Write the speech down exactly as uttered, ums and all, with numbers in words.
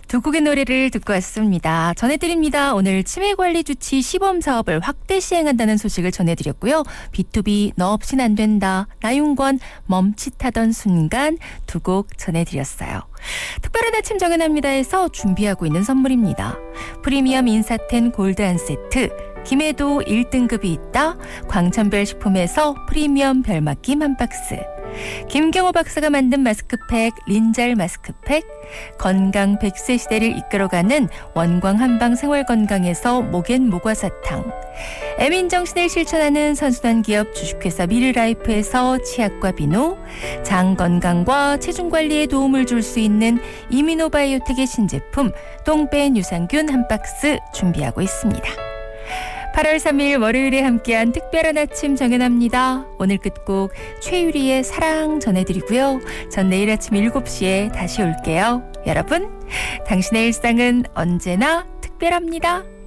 두 곡의 노래를 듣고 왔습니다. 전해드립니다. 오늘 치매관리 주치 시범사업을 확대 시행한다는 소식을 전해드렸고요. 비투비 너 없인 안 된다. 나윤권 멈칫하던 순간 두 곡 전해드렸어요. 특별한 아침 정연합니다에서 준비하고 있는 선물입니다. 프리미엄 인사텐 골드 한 세트, 김해도 일 등급이 있다. 광천별 식품에서 프리미엄 별맛김 한 박스, 김경호 박사가 만든 마스크팩 린잘 마스크팩, 건강 백 세 시대를 이끌어가는 원광 한방 생활건강에서 목엔 모과사탕, 애민정신을 실천하는 선순환 기업 주식회사 미르라이프에서 치약과 비누, 장 건강과 체중 관리에 도움을 줄 수 있는 이미노바이오텍의 신제품 똥뺀 유산균 한 박스 준비하고 있습니다. 팔월 삼일 월요일에 함께한 특별한 아침 정연합니다. 오늘 끝곡 최유리의 사랑 전해드리고요. 전 내일 아침 일곱 시에 다시 올게요. 여러분, 당신의 일상은 언제나 특별합니다.